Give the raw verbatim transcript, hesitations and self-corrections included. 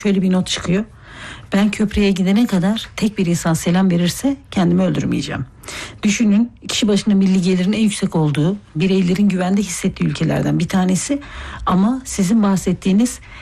Şöyle bir not çıkıyor. Ben köprüye gidene kadar tek bir insan selam verirse kendimi öldürmeyeceğim. Düşünün, kişi başına milli gelirin en yüksek olduğu, bireylerin güvende hissettiği ülkelerden bir tanesi ama sizin bahsettiğiniz